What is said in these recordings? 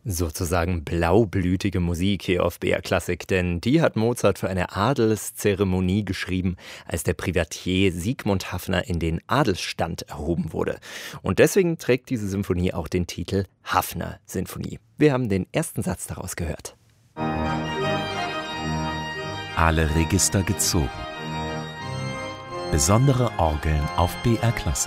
Sozusagen blaublütige Musik hier auf BR Klassik, denn die hat Mozart für eine Adelszeremonie geschrieben, als der Privatier Sigmund Haffner in den Adelsstand erhoben wurde. Und deswegen trägt diese Symphonie auch den Titel Haffner-Sinfonie. Wir haben den ersten Satz daraus gehört. Alle Register gezogen. Besondere Orgeln auf BR Klassik.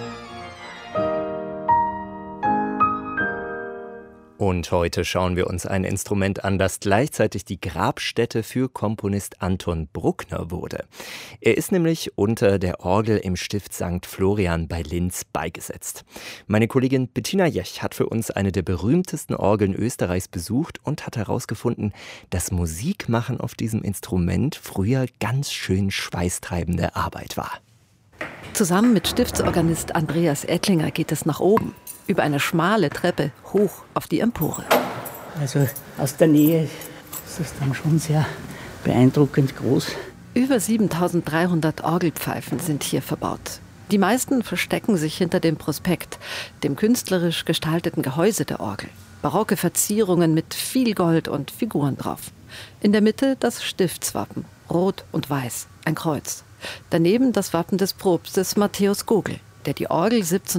Und heute schauen wir uns ein Instrument an, das gleichzeitig die Grabstätte für Komponist Anton Bruckner wurde. Er ist nämlich unter der Orgel im Stift St. Florian bei Linz beigesetzt. Meine Kollegin Bettina Jech hat für uns eine der berühmtesten Orgeln Österreichs besucht und hat herausgefunden, dass Musikmachen auf diesem Instrument früher ganz schön schweißtreibende Arbeit war. Zusammen mit Stiftsorganist Andreas Ettlinger geht es nach oben, über eine schmale Treppe hoch auf die Empore. Also aus der Nähe ist es dann schon sehr beeindruckend groß. Über 7300 Orgelpfeifen sind hier verbaut. Die meisten verstecken sich hinter dem Prospekt, dem künstlerisch gestalteten Gehäuse der Orgel. Barocke Verzierungen mit viel Gold und Figuren drauf. In der Mitte das Stiftswappen, rot und weiß, ein Kreuz. Daneben das Wappen des Propstes Matthäus Gogel, der die Orgel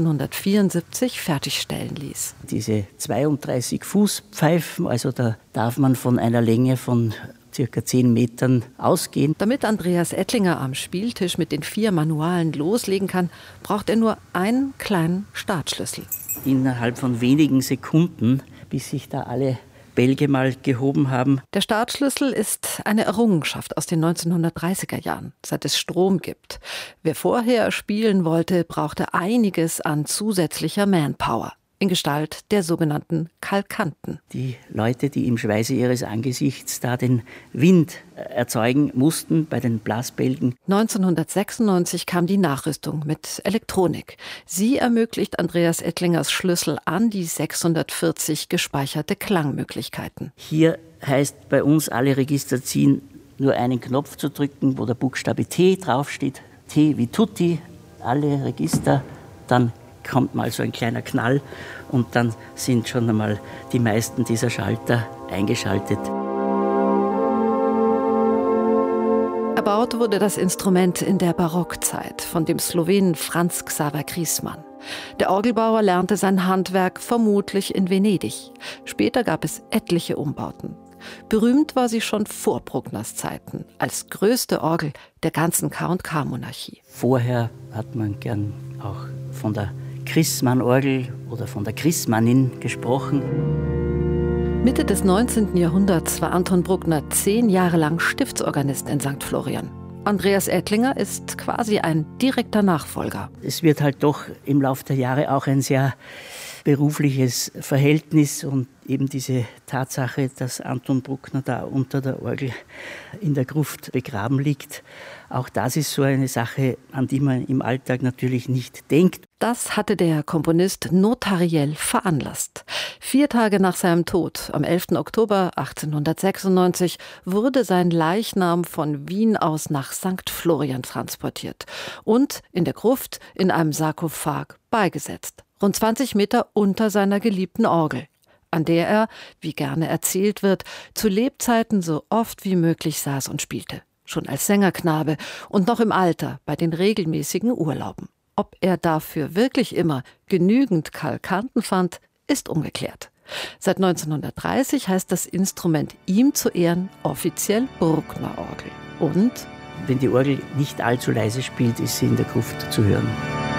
1774 fertigstellen ließ. Diese 32 Fußpfeifen, also da darf man von einer Länge von circa 10 Metern ausgehen. Damit Andreas Ettlinger am Spieltisch mit den 4 Manualen loslegen kann, braucht er nur einen kleinen Startschlüssel. Innerhalb von wenigen Sekunden, bis sich da alle Bälge mal gehoben haben. Der Startschlüssel ist eine Errungenschaft aus den 1930er Jahren, seit es Strom gibt. Wer vorher spielen wollte, brauchte einiges an zusätzlicher Manpower in Gestalt der sogenannten Kalkanten. Die Leute, die im Schweiße ihres Angesichts da den Wind erzeugen mussten bei den Blasbälgen. 1996 kam die Nachrüstung mit Elektronik. Sie ermöglicht Andreas Ettlingers Schlüssel an die 640 gespeicherte Klangmöglichkeiten. Hier heißt bei uns alle Register ziehen, nur einen Knopf zu drücken, wo der Buchstabe T draufsteht. T wie Tutti, alle Register, dann kommt mal so ein kleiner Knall und dann sind schon einmal die meisten dieser Schalter eingeschaltet. Erbaut wurde das Instrument in der Barockzeit von dem Slowenen Franz Xaver Kriesmann. Der Orgelbauer lernte sein Handwerk vermutlich in Venedig. Später gab es etliche Umbauten. Berühmt war sie schon vor Bruckners Zeiten, als größte Orgel der ganzen K&K-Monarchie. Vorher hat man gern auch von der Kriesmann-Orgel oder von der Kriesmannin gesprochen. Mitte des 19. Jahrhunderts war Anton Bruckner 10 Jahre lang Stiftsorganist in St. Florian. Andreas Ettlinger ist quasi ein direkter Nachfolger. Es wird halt doch im Laufe der Jahre auch ein sehr berufliches Verhältnis und eben diese Tatsache, dass Anton Bruckner da unter der Orgel in der Gruft begraben liegt. Auch das ist so eine Sache, an die man im Alltag natürlich nicht denkt. Das hatte der Komponist notariell veranlasst. 4 Tage nach seinem Tod, am 11. Oktober 1896, wurde sein Leichnam von Wien aus nach St. Florian transportiert und in der Gruft in einem Sarkophag beigesetzt. Rund 20 Meter unter seiner geliebten Orgel, an der er, wie gerne erzählt wird, zu Lebzeiten so oft wie möglich saß und spielte. Schon als Sängerknabe und noch im Alter bei den regelmäßigen Urlauben. Ob er dafür wirklich immer genügend Kalkanten fand, ist ungeklärt. Seit 1930 heißt das Instrument ihm zu Ehren offiziell Bruckner-Orgel. Und wenn die Orgel nicht allzu leise spielt, ist sie in der Gruft zu hören.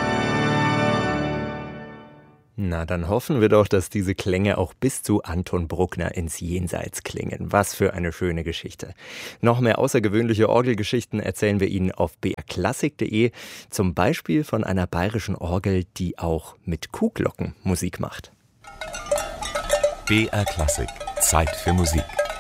Na, dann hoffen wir doch, dass diese Klänge auch bis zu Anton Bruckner ins Jenseits klingen. Was für eine schöne Geschichte. Noch mehr außergewöhnliche Orgelgeschichten erzählen wir Ihnen auf brklassik.de. Zum Beispiel von einer bayerischen Orgel, die auch mit Kuhglocken Musik macht. BR Klassik. Zeit für Musik.